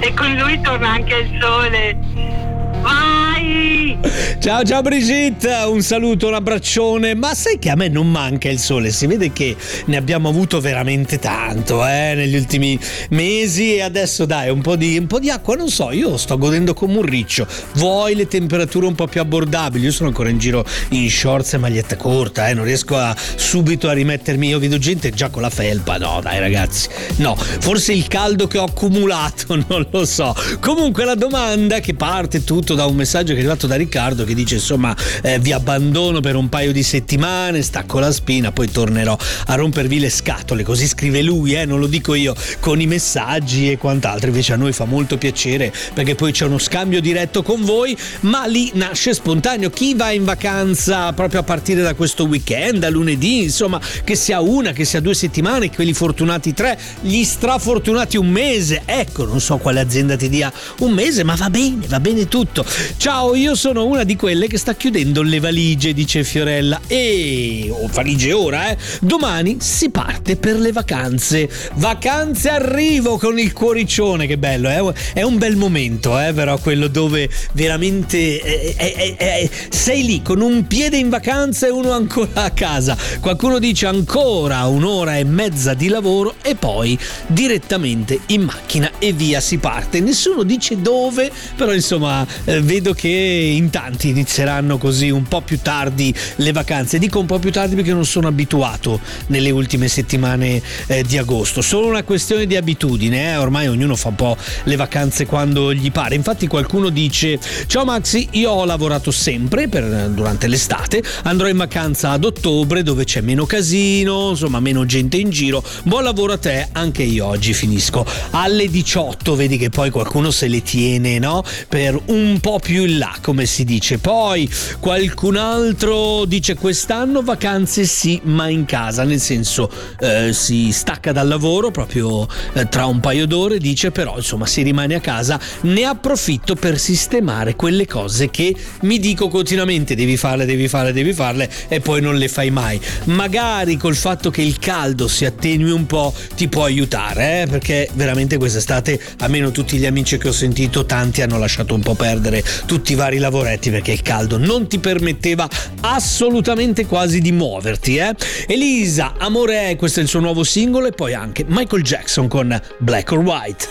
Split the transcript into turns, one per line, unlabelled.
e con lui torna anche il sole. Vai!
Ciao Brigitte, un saluto, un abbraccione. Ma sai che a me non manca il sole? Si vede che ne abbiamo avuto veramente tanto negli ultimi mesi, e adesso dai un po' di acqua, non so, io sto godendo come un riccio. Vuoi le temperature un po' più abbordabili? Io sono ancora in giro in shorts e maglietta corta, non riesco subito a rimettermi. Io vedo gente già con la felpa. No dai ragazzi, no, forse il caldo che ho accumulato, non lo so. Comunque la domanda, che parte tutto da un messaggio che è arrivato da Riccardo, che dice insomma vi abbandono per un paio di settimane, stacco la spina, poi tornerò a rompervi le scatole, così scrive lui, non lo dico io, con i messaggi e quant'altro. Invece a noi fa molto piacere, perché poi c'è uno scambio diretto con voi, ma lì nasce spontaneo. Chi va in vacanza proprio a partire da questo weekend, da lunedì, insomma, che sia una, che sia 2 settimane, quelli fortunati 3, gli strafortunati 1 mese, ecco, non so quale azienda ti dia 1 mese, ma va bene tutto. Ciao, io sono una di quelle che sta chiudendo le valigie, dice Fiorella, e valigie ora, domani si parte per le vacanze arrivo con il cuoricione, che bello, è un bel momento, però quello dove veramente sei lì con un piede in vacanza e uno ancora a casa. Qualcuno dice ancora 1 ora e mezza di lavoro e poi direttamente in macchina e via si parte. Nessuno dice dove, però insomma vedo che in tanti inizieranno così un po' più tardi le vacanze. Dico un po' più tardi perché non sono abituato nelle ultime settimane di agosto. Solo una questione di abitudine, ormai ognuno fa un po' le vacanze quando gli pare. Infatti qualcuno dice: ciao Maxi, io ho lavorato sempre durante l'estate, andrò in vacanza ad ottobre dove c'è meno casino, insomma meno gente in giro. Buon lavoro a te, anche io oggi finisco alle 18. Vedi che poi qualcuno se le tiene, no? Per un po' più in là, come si dice. Poi qualcun altro dice: quest'anno vacanze sì, ma in casa, nel senso si stacca dal lavoro proprio tra un paio d'ore, dice, però insomma si rimane a casa, ne approfitto per sistemare quelle cose che mi dico continuamente devi farle e poi non le fai mai. Magari col fatto che il caldo si attenui un po' ti può aiutare, perché veramente quest'estate, almeno tutti gli amici che ho sentito, tanti hanno lasciato un po' perdere tutti i vari lavoretti perché il caldo non ti permetteva assolutamente quasi di muoverti. Elisa, Amore, questo è il suo nuovo singolo, e poi anche Michael Jackson con Black or White.